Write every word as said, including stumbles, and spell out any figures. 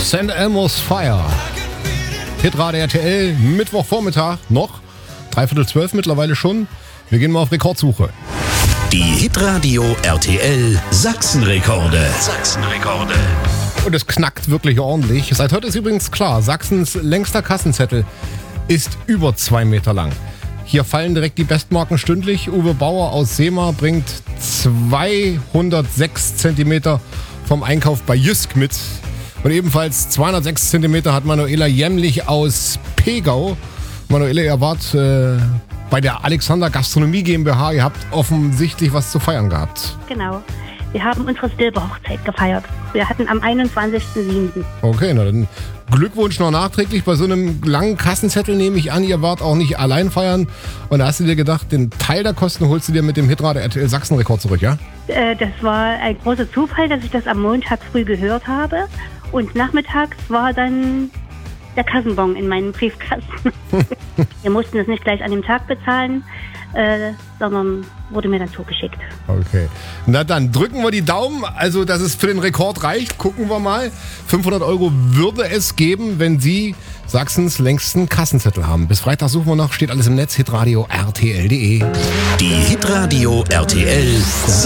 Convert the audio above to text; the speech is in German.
Saint Elmo's Fire. Hitradio R T L, Mittwochvormittag noch. Dreiviertel zwölf mittlerweile schon. Wir gehen mal auf Rekordsuche. Die Hitradio R T L Sachsenrekorde. Sachsenrekorde. Und es knackt wirklich ordentlich. Seit heute ist übrigens klar, Sachsens längster Kassenzettel ist über zwei Meter lang. Hier fallen direkt die Bestmarken stündlich. Uwe Bauer aus Seemar bringt zweihundertsechs Zentimeter vom Einkauf bei Jysk mit. Und ebenfalls zweihundertsechs Zentimeter hat Manuela Jämmlich aus Pegau. Manuela, ihr wart äh, bei der Alexander Gastronomie GmbH. Ihr habt offensichtlich was zu feiern gehabt. Genau. Wir haben unsere Silberhochzeit gefeiert. Wir hatten am einundzwanzigsten siebten Okay, na dann Glückwunsch noch nachträglich. Bei so einem langen Kassenzettel nehme ich an, ihr wart auch nicht allein feiern. Und da hast du dir gedacht, den Teil der Kosten holst du dir mit dem Hitradio R T L Sachsenrekord zurück, ja? Äh, das war ein großer Zufall, dass ich das am Montag früh gehört habe. Und nachmittags war dann der Kassenbon in meinem Briefkasten. Wir mussten es nicht gleich an dem Tag bezahlen, äh, sondern wurde mir dann zugeschickt. Okay. Na dann drücken wir die Daumen, also dass es für den Rekord reicht. Gucken wir mal. fünfhundert Euro würde es geben, wenn Sie Sachsens längsten Kassenzettel haben. Bis Freitag suchen wir noch, steht alles im Netz, hitradio R T L punkt de. Die Hitradio R T L